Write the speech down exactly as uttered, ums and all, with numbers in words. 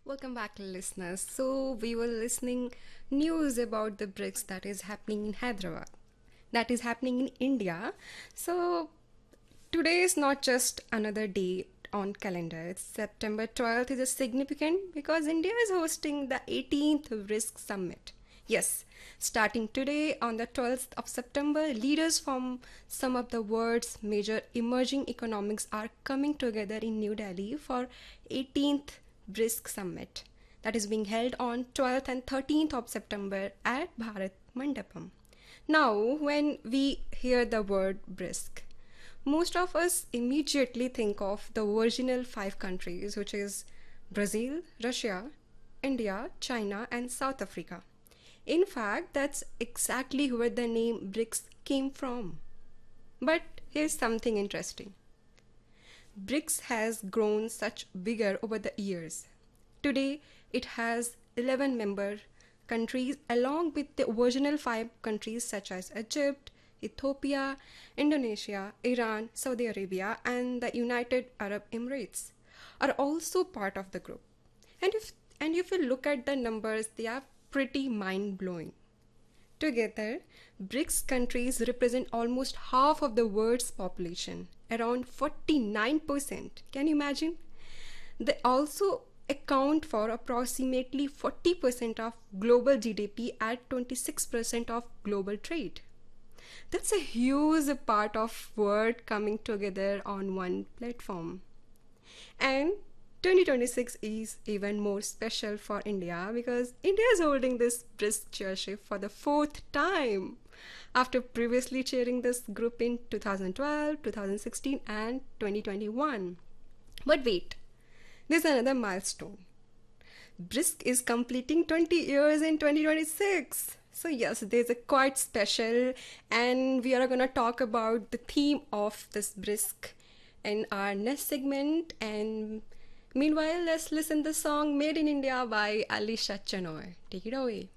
Welcome back, listeners. So, we were listening news about the BRICS that is happening in Hyderabad, that is happening in India. So, today is not just another day on calendar. It's September twelfth is a significant because India is hosting the eighteenth BRICS Summit. Yes, starting today on the twelfth of September, leaders from some of the world's major emerging economies are coming together in New Delhi for eighteenth BRICS Summit that is being held on twelfth and thirteenth of September at Bharat Mandapam. Now, when we hear the word BRICS, most of us immediately think of the original five countries, which is Brazil, Russia, India, China, and South Africa. In fact, that's exactly where the name BRICS came from. But here's something interesting. BRICS has grown such bigger over the years. Today, it has eleven member countries along with the original five countries such as Egypt, Ethiopia, Indonesia, Iran, Saudi Arabia, and the United Arab Emirates are also part of the group. And if and if you look at the numbers, they are pretty mind-blowing. Together, BRICS countries represent almost half of the world's population, around forty-nine percent. Can you imagine? They also account for approximately forty percent of global G D P at twenty-six percent of global trade. That's a huge part of world coming together on one platform. And twenty twenty-six is even more special for India because India is holding this brisk chairship for the fourth time after previously chairing this group in two thousand twelve, two thousand sixteen, and twenty twenty-one. But wait, there's another milestone. BRICS is completing twenty years in twenty twenty-six. So yes, there's a quite special, and we are going to talk about the theme of this BRICS in our next segment. And meanwhile, let's listen the song Made in India by Alisha Chanoy. Take it away.